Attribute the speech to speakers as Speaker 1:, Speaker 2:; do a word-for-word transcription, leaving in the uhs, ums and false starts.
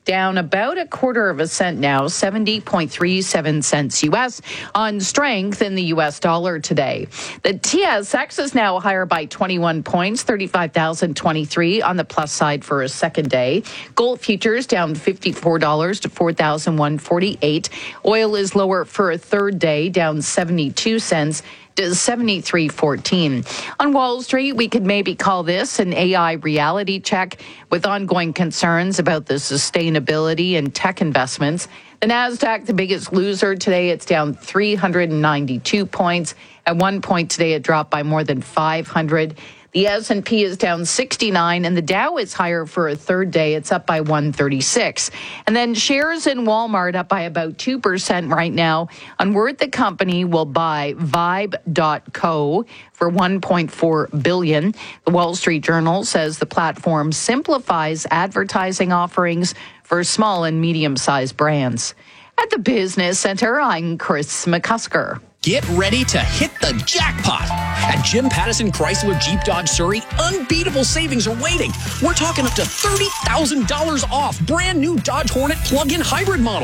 Speaker 1: down about a quarter of a cent now, seventy point three seven cents U S on strength in the U S dollar today. The T S X is now higher by twenty-one points, thirty-five thousand twenty-three on the plus side for a second day. Gold futures down fifty-four dollars to four thousand one hundred forty-eight dollars. Oil is lower for a third day, down seventy-two cents. seventy-three fourteen. On Wall Street, we could maybe call this an A I reality check with ongoing concerns about the sustainability and tech investments. The Nasdaq, the biggest loser today, it's down three hundred ninety-two points. At one point today, it dropped by more than five hundred. The S and P is down sixty-nine, and the Dow is higher for a third day. It's up by one thirty-six. And then shares in Walmart up by about two percent right now on word the company will buy Vibe dot co for one point four billion dollars. The Wall Street Journal says the platform simplifies advertising offerings for small and medium-sized brands. At the Business Center, I'm Chris McCusker.
Speaker 2: Get ready to hit the jackpot. At Jim Pattison Chrysler Jeep Dodge Surrey, unbeatable savings are waiting. We're talking up to thirty thousand dollars off brand new Dodge Hornet plug-in hybrid model.